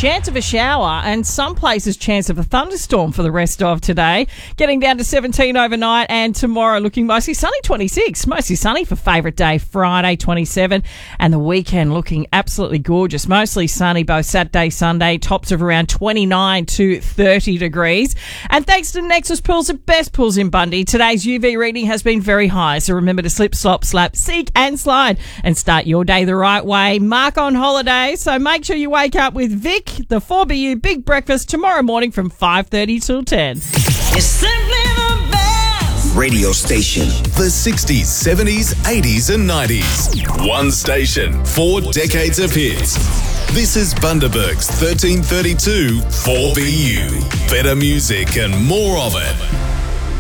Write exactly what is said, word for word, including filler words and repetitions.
chance of a shower and some places chance of a thunderstorm for the rest of today. Getting down to seventeen overnight and tomorrow looking mostly sunny, twenty-six. Mostly sunny for favourite day, Friday, twenty-seven. And the weekend looking absolutely gorgeous. Mostly sunny both Saturday, Sunday. Tops of around twenty-nine to thirty degrees. And thanks to Nexus Pools, the best pools in Bundy, today's U V reading has been very high. So remember to slip, slop, slap, seek and slide and start your day the right way. Mark on holiday, so make sure you wake up with Vic, the four B U Big Breakfast tomorrow morning from five thirty till ten. It's simply the best radio station. The sixties, seventies, eighties and nineties. One station, four decades of hits. This is Bundaberg's thirteen thirty-two four B U. Better music and more of it.